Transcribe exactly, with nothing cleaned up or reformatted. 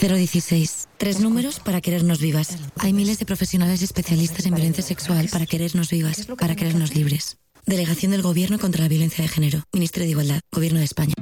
cero dieciséis. Tres números para querernos vivas. Hay miles de profesionales y especialistas en violencia sexual para querernos vivas, para querernos libres. Delegación del Gobierno contra la Violencia de Género. Ministerio de Igualdad. Gobierno de España.